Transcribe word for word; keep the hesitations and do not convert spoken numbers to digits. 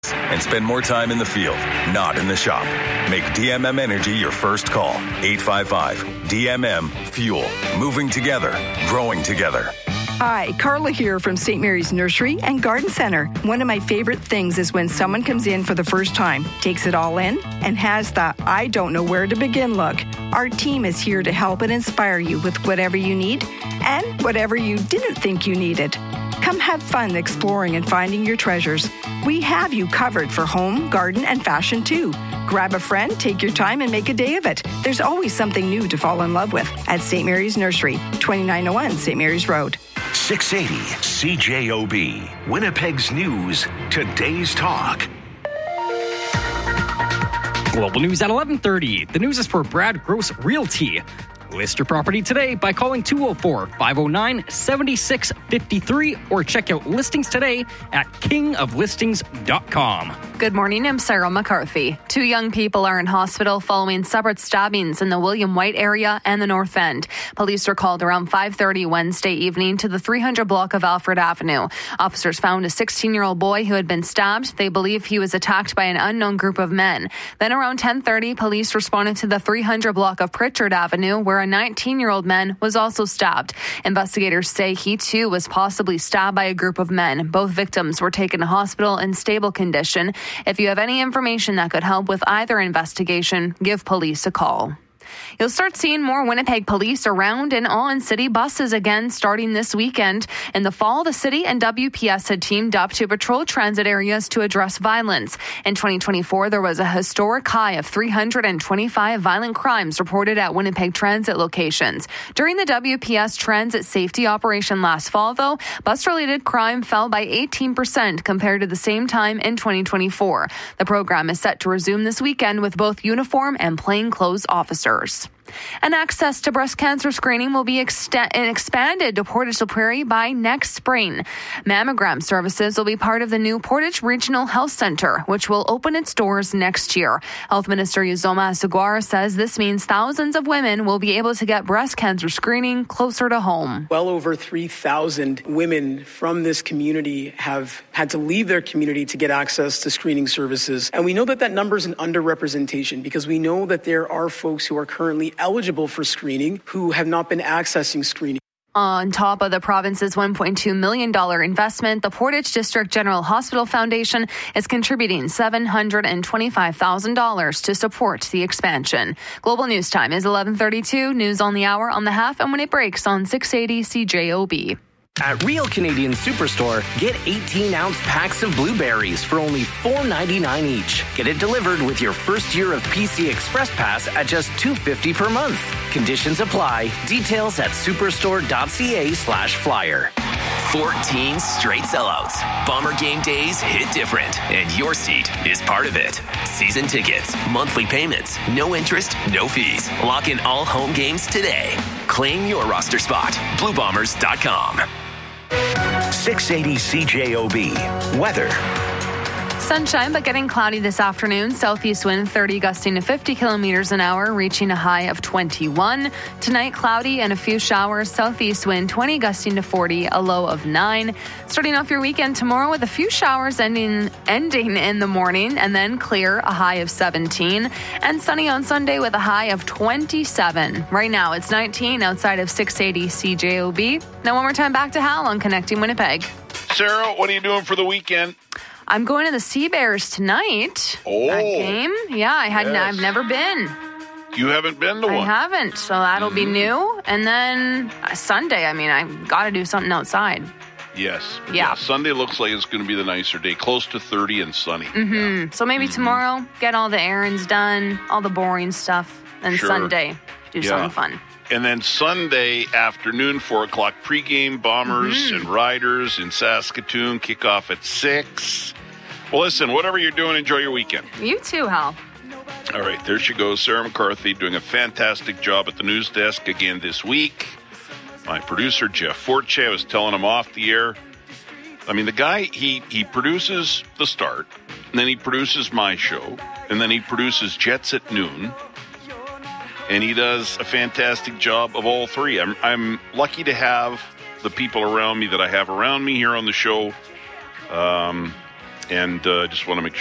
and spend more time in the field, not in the shop. Make D M M Energy your first call. eight five five D M M Fuel. Moving together, growing together. Hi, Carla here from Saint Mary's Nursery and Garden Center. One of my favorite things is when someone comes in for the first time, takes it all in, and has the I don't know where to begin look. Our team is here to help and inspire you with whatever you need and whatever you didn't think you needed. Come have fun exploring and finding your treasures. We have you covered for home, garden, and fashion too. Grab a friend, take your time, and make a day of it. There's always something new to fall in love with at Saint Mary's Nursery, twenty-nine oh one Saint Mary's Road. six eighty C J O B, Winnipeg's News, today's talk. Global News at eleven thirty. The news is for Brad Gross Realty. List your property today by calling two oh four, five oh nine, seven six five three or check out listings today at king of listings dot com. Good morning, I'm Sarah McCarthy. Two young people are in hospital following separate stabbings in the William White area and the North End. Police were called around five thirty Wednesday evening to the three hundred block of Alfred Avenue. Officers found a sixteen-year-old boy who had been stabbed. They believe he was attacked by an unknown group of men. Then around ten thirty, police responded to the three hundred block of Pritchard Avenue, where a nineteen-year-old man was also stabbed. Investigators say he too was possibly stabbed by a group of men. Both victims were taken to hospital in stable condition. If you have any information that could help with either investigation, give police a call. You'll start seeing more Winnipeg police around and on city buses again starting this weekend. In the fall, the city and W P S had teamed up to patrol transit areas to address violence. In twenty twenty-four, there was a historic high of three hundred twenty-five violent crimes reported at Winnipeg transit locations. During the W P S transit safety operation last fall, though, bus-related crime fell by eighteen percent compared to the same time in twenty twenty-four. The program is set to resume this weekend with both uniform and plainclothes officers. And access to breast cancer screening will be ext- expanded to Portage la Prairie by next spring. Mammogram services will be part of the new Portage Regional Health Centre, which will open its doors next year. Health Minister Uzoma Asugwara says this means thousands of women will be able to get breast cancer screening closer to home. Well over three thousand women from this community have had to leave their community to get access to screening services. And we know that that number is an underrepresentation because we know that there are folks who are currently eligible for screening who have not been accessing screening. On top of the province's one point two million dollars investment, the Portage District General Hospital Foundation is contributing seven hundred twenty-five thousand dollars to support the expansion. Global News Time is eleven thirty-two. News on the hour, on the half, and when it breaks on six eighty C J O B. At Real Canadian Superstore, get eighteen-ounce packs of blueberries for only four ninety-nine each. Get it delivered with your first year of P C Express Pass at just two fifty per month. Conditions apply. Details at superstore.ca slash flyer. fourteen straight sellouts. Bomber game days hit different, and your seat is part of it. Season tickets, monthly payments, no interest, no fees. Lock in all home games today. Claim your roster spot. blue bombers dot com. six eighty C J O B. Weather. Sunshine, but getting cloudy this afternoon. Southeast wind thirty gusting to fifty kilometers an hour, reaching a high of twenty-one. Tonight, cloudy and a few showers. Southeast wind twenty gusting to forty, a low of nine. Starting off your weekend tomorrow with a few showers ending ending in the morning, and then clear, a high of seventeen. And sunny on Sunday with a high of twenty-seven. Right now, it's nineteen outside of six eighty C J O B. Now one more time back to Hal on Connecting Winnipeg. Sarah, what are you doing for the weekend? I'm going to the Sea Bears tonight. Oh. That game? Yeah, I hadn't. Yes. I've never been. You haven't been to I one? I haven't, so that'll mm-hmm. be new. And then uh, Sunday, I mean, I've got to do something outside. Yes. Yeah. yeah. Sunday looks like it's going to be the nicer day, close to thirty and sunny. Mm-hmm. Yeah. So maybe mm-hmm. tomorrow, get all the errands done, all the boring stuff. And sure. Sunday, do yeah. something fun. And then Sunday afternoon, four o'clock pregame, Bombers mm-hmm. and Riders in Saskatoon, kickoff at six. Well, listen, whatever you're doing, enjoy your weekend. You too, Hal. All right, there she goes, Sarah McCarthy, doing a fantastic job at the news desk again this week. My producer, Jeff Forte, I was telling him off the air. I mean, the guy, he, he produces The Start, and then he produces my show, and then he produces Jets at Noon, and he does a fantastic job of all three. I'm, I'm lucky to have the people around me that I have around me here on the show. Um... and uh, just want to make